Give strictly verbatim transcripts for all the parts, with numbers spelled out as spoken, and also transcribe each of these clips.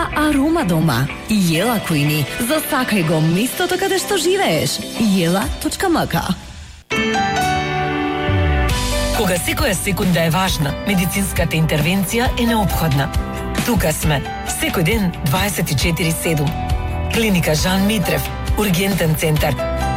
Нова арома дома. Јела Куини. Засакај го местото каде што живееш. јела точка ем ка. Кога секоја секунда е важна, медицинската интервенција е неопходна. Тука сме, секој ден дваесет и четири седум. Клиника Жан Митрев, ургентен центар.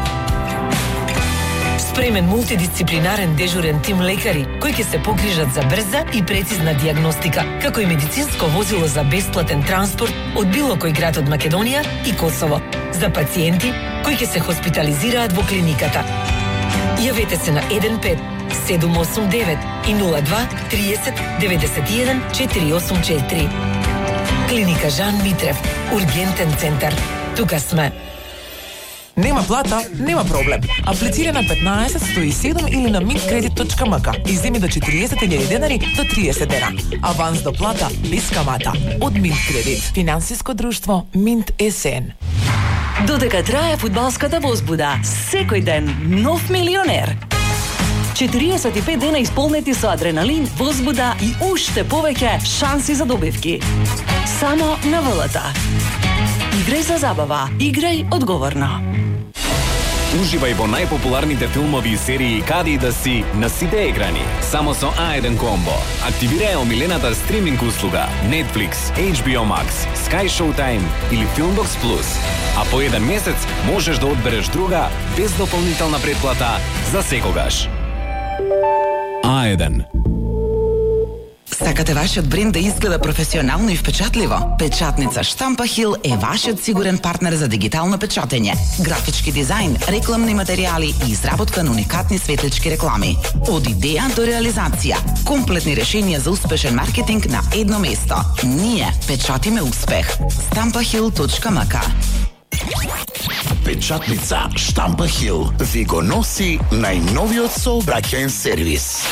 Спремен мултидисциплинарен дежурен тим лекари кои ќе се погрижат за брза и прецизна дијагностика, како и медицинско возило за бесплатен транспорт од било кој град од Македонија и Косово за пациенти кои ќе се хоспитализираат во клиниката. Јавете се на еден пет седум осум девет и нула два триесет деветдесет и еден четири осум четири. Клиника Жан Митрев, ургентен центар. Тука сме. Нема плата, нема проблем. Аплицира на петнаесет сто и седум или на mint credit точка ем ка и земи до четириесет илјади денари до триесет дена. Аванс до плата без камата од Mint Credit. Финансиско друштво Mint ес ен. Додека трае фудбалската возбуда, секој ден нов милионер. четириесет и пет дена исполнети со адреналин, возбуда и уште повеќе шанси за добивки. Само на ВЛТ. Играј за забава, играј одговорно. Уживај во најпопуларните филмови и серии каде и да си на сите екрани. Само со А еден комбо. Активирај омилената стриминг услуга Netflix, Ейч Би О Max, Sky Showtime или Filmbox Plus. А по еден месец можеш да одбереш друга без дополнителна претплата за секогаш. А еден. Сакате вашиот бренд да изгледа професионално и впечатливо? Печатница Штампа Хил е вашиот сигурен партнер за дигитално печатење, графички дизајн, рекламни материјали и изработка на уникатни светлички реклами. Од идеја до реализација, комплетни решенија за успешен маркетинг на едно место. Ние печатиме успех. Штампа Хил точка ем ка. Печатница Штампа Хил ви го носи најновиот сообраќаен сервис.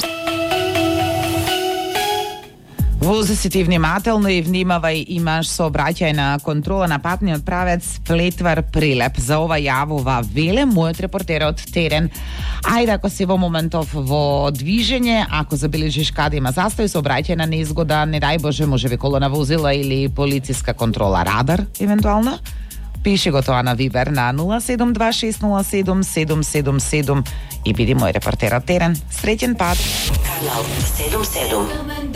Вози си ти внимателно и внимавај, имаш сообраќајна контрола на патниот правец Плетвар Прилеп. За ова јавува веле мојот репортер од терен. Ајде, ако си во моментов во движење, ако забележиш каде има застој, сообраќајна незгода, не дај Боже, може би колона возила или полициска контрола, радар, евентуално, пиши го тоа на Вибер на нула седум два шест нула седум седум седум седум и биди мој репортер од терен. Среќен пат. Канал седум седум.